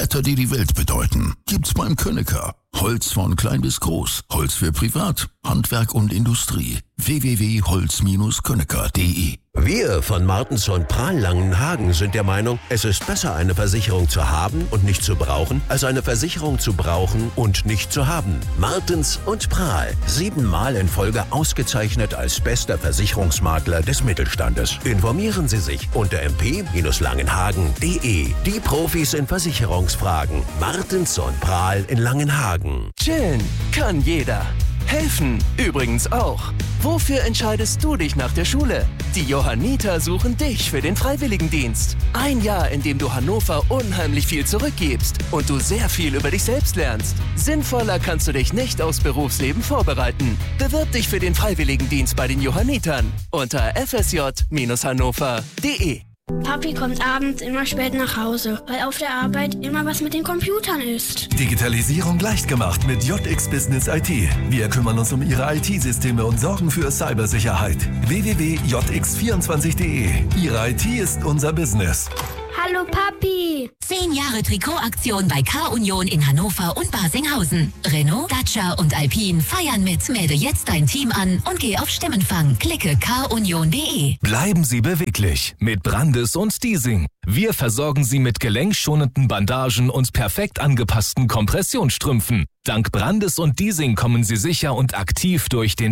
Bretter, die die Welt bedeuten, gibt's beim Könecker. Holz von klein bis groß, Holz für Privat, Handwerk und Industrie. www.holz-könecker.de. Wir von Martens und Prahl Langenhagen sind der Meinung, es ist besser, eine Versicherung zu haben und nicht zu brauchen, als eine Versicherung zu brauchen und nicht zu haben. Martens und Prahl, 7-mal in Folge ausgezeichnet als bester Versicherungsmakler des Mittelstandes. Informieren Sie sich unter mp-langenhagen.de. Die Profis in Versicherungsfragen. Martens und Prahl in Langenhagen. Chillen kann jeder. Helfen übrigens auch. Wofür entscheidest du dich nach der Schule? Die Johanniter suchen dich für den Freiwilligendienst. Ein Jahr, in dem du Hannover unheimlich viel zurückgibst und du sehr viel über dich selbst lernst. Sinnvoller kannst du dich nicht aufs Berufsleben vorbereiten. Bewirb dich für den Freiwilligendienst bei den Johannitern unter fsj-hannover.de. Papi kommt abends immer spät nach Hause, weil auf der Arbeit immer was mit den Computern ist. Digitalisierung leicht gemacht mit JX Business IT. Wir kümmern uns um Ihre IT-Systeme und sorgen für Cybersicherheit. www.jx24.de. Ihre IT ist unser Business. Hallo Papi! 10 Jahre Trikotaktion bei K-Union in Hannover und Barsinghausen. Renault, Dacia und Alpine feiern mit. Melde jetzt dein Team an und geh auf Stimmenfang. Klicke kunion.de. Bleiben Sie beweglich mit Brandes und Diesing. Wir versorgen Sie mit gelenkschonenden Bandagen und perfekt angepassten Kompressionsstrümpfen. Dank Brandes und Diesing kommen Sie sicher und aktiv durch den